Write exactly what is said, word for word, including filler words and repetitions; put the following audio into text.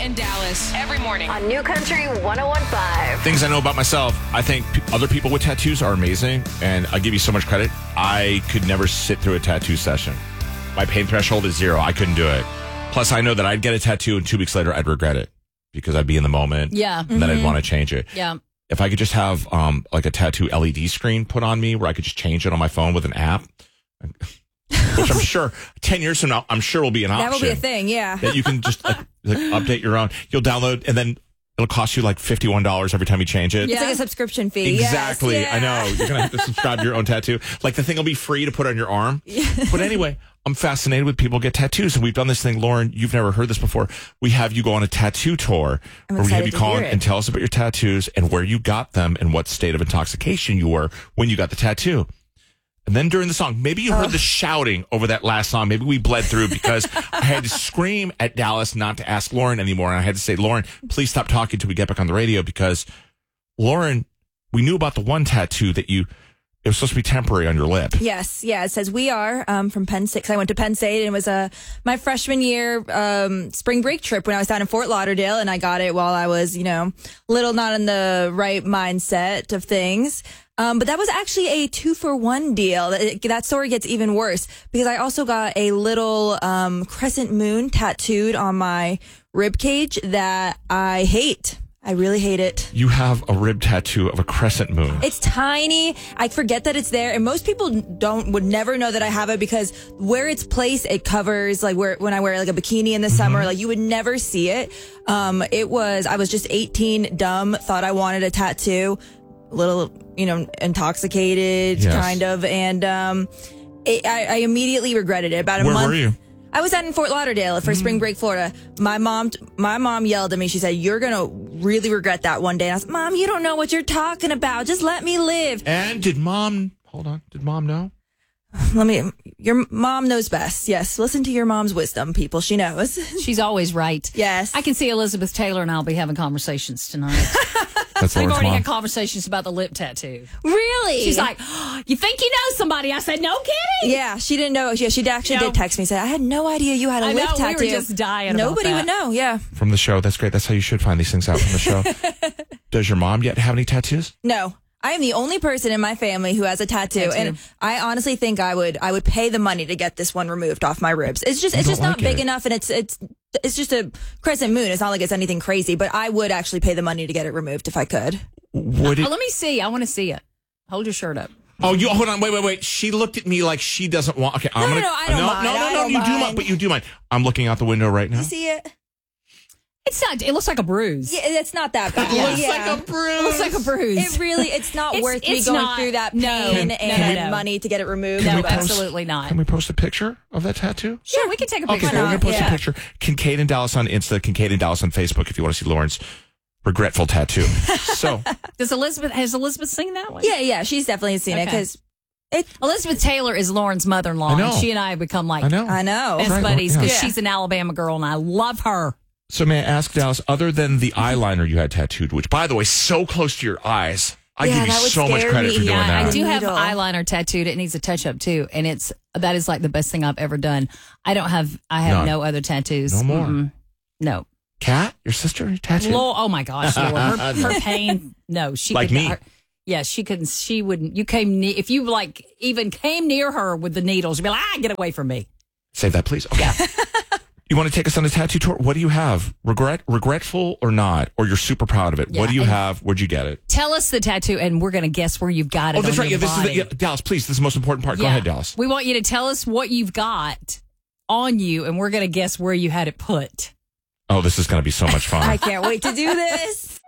and Dallas every morning on New Country one oh one point five. Things I know about myself. I think p- other people with tattoos are amazing, and I give you so much credit. I could never sit through a tattoo session. My pain threshold is zero. I couldn't do it. Plus, I know that I'd get a tattoo, and two weeks later, I'd regret it because I'd be in the moment. Yeah. And then Mm-hmm. I'd want to change it. Yeah. If I could just have um, like a tattoo L E D screen put on me where I could just change it on my phone with an app, which I'm sure ten years from now, I'm sure will be an option. That will be a thing, yeah. That you can just like, like update your own. You'll download, and then it'll cost you like fifty-one dollars every time you change it. It's like a subscription fee. Exactly. Yes, yeah. I know. You're going to have to subscribe to your own tattoo. Like the thing will be free to put on your arm. But anyway, I'm fascinated with people who get tattoos. And we've done this thing, Lauren, you've never heard this before. We have you go on a tattoo tour I'm where we have you excited to call hear in it. and tell us about your tattoos and where you got them and what state of intoxication you were when you got the tattoo. And then during the song, maybe you heard the shouting over that last song. Maybe we bled through because I had to scream at Dallas not to ask Lauren anymore. And I had to say, Lauren, please stop talking till we get back on the radio because Lauren, we knew about the one tattoo that you, it was supposed to be temporary on your lip. Yes, yeah. It says we are um, from Penn State. 'Cause I went to Penn State and it was uh, my freshman year um, spring break trip when I was down in Fort Lauderdale, and I got it while I was, you know, little not in the right mindset of things. Um, but that was actually a two for one deal. That, that story gets even worse because I also got a little um, crescent moon tattooed on my rib cage that I hate. I really hate it. You have a rib tattoo of a crescent moon. It's tiny. I forget that it's there, and most people don't would never know that I have it because where it's placed, it covers like where when I wear like a bikini in the summer, like you would never see it. Um, it was I was just eighteen, dumb, thought I wanted a tattoo, a little you know intoxicated, Yes. kind of, and um, it, I, I immediately regretted it. About a Where month. were you? I was out in Fort Lauderdale for spring break, Florida. My mom, my mom yelled at me. She said, "You're gonna really regret that one day." And I was, "Mom, you don't know what you're talking about. Just let me live." And did mom, hold on, did mom know? Let me. Your mom knows best. Yes, listen to your mom's wisdom, people. She knows. She's always right. Yes. I can see Elizabeth Taylor and I'll be having conversations tonight. That's We've Lauren's already mom. had conversations about the lip tattoo. Really? She's like, oh, you think you know somebody? I said, no kidding. Yeah, she didn't know. Yeah, she actually No. did text me. Say, I had no idea you had a I lip know, we were tattoo. just dying about Nobody that. would know. Yeah. From the show. That's great. That's how you should find these things out from the show. Does your mom yet have any tattoos? No. I am the only person in my family who has a tattoo, Tattoo. and I honestly think I would I would pay the money to get this one removed off my ribs. It's just You it's just don't not like big it. enough, and it's it's it's just a crescent moon. It's not like it's anything crazy, but I would actually pay the money to get it removed if I could. Would it? Oh, let me see. I want to see it. Hold your shirt up. Oh, you hold on. Wait, wait, wait. She looked at me like she doesn't want. Okay, I'm No, gonna. no, no, I don't no, mind. no, no, I no. don't You do mind, mind. but you do mind. I'm looking out the window right now. You see it? It's not. It looks like a bruise. Yeah, it's not that bad. It looks yeah. like a bruise. It looks like a bruise. It really, it's not It's- worth me it's going not. through that No. pain Can- and can we- money to get it removed. No, we post- absolutely not. Can we post a picture of that tattoo? Sure, we can take a Okay, picture. so we're gonna post Yeah. a picture. Kincaid and Dallas on Insta, Kincaid and Dallas on Facebook if you want to see Lauren's regretful tattoo. So Does Elizabeth has Elizabeth seen that one? Yeah, yeah, she's definitely seen it Okay. because it. Elizabeth Taylor is Lauren's mother-in-law, I know. and she and I have become like I know. I know. best Right, buddies because yeah. she's an Alabama girl, and I love her. So may I ask, Dallas, other than the eyeliner you had tattooed, which by the way, so close to your eyes, I Yeah, give you that would so much scare credit me. for doing Yeah, that. I do have Needle. eyeliner tattooed. It needs a touch up too, and it's that is like the best thing I've ever done. I don't have. I have None. no other tattoos. No more. Mm-mm. No. Kat, your sister, tattooed? Lord, oh my gosh, Lord. Her, her pain. No, she Like could me. not- her- yeah, she couldn't. She wouldn't. You came ne- if you like even came near her with the needles, you'd be like, ah, get away from me. Save that, please. Okay. You want to take us on a tattoo tour? What do you have? Regret, regretful or not? Or you're super proud of it? Yeah, what do you and- have? Where'd you get it? Tell us the tattoo, and we're going to guess where you've got it. Oh, that's on right. Yeah, your this is body. the, yeah, Dallas. Please, this is the most important part. Go Yeah. ahead, Dallas. We want you to tell us what you've got on you, and we're going to guess where you had it put. Oh, this is going to be so much fun. I can't wait to do this.